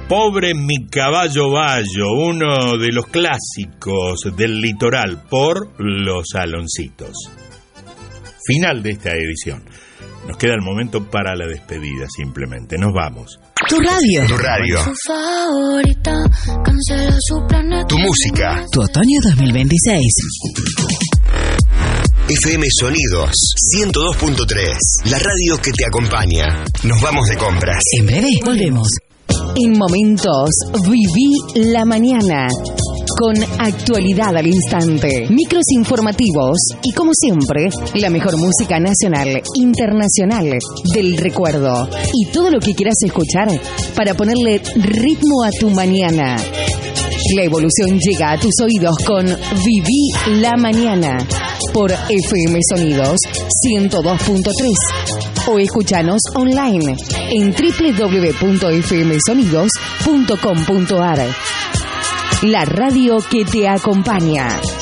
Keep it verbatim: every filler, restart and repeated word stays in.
Pobre mi caballo bayo, uno de los clásicos del litoral por Los Aloncitos. Final de esta edición. Nos queda el momento para la despedida, simplemente. Nos vamos. Tu radio. Tu radio. Su favorita, cancela su planeta. Tu música. Tu otoño dos mil veintiséis. F M Sonidos ciento dos punto tres. La radio que te acompaña. Nos vamos de compras. En breve volvemos. En momentos, viví la mañana. Con actualidad al instante, micros informativos y, como siempre, la mejor música nacional, internacional, del recuerdo. Y todo lo que quieras escuchar para ponerle ritmo a tu mañana. La evolución llega a tus oídos con Viví la Mañana por F M Sonidos ciento dos punto tres o escúchanos online en doble u doble u doble u punto f m sonidos punto com punto a r. La radio que te acompaña.